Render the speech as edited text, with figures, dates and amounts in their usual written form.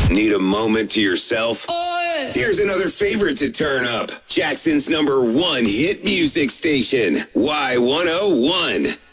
Need a moment to yourself? Here's another favorite to turn up. Jackson's #1 hit music station, Y101.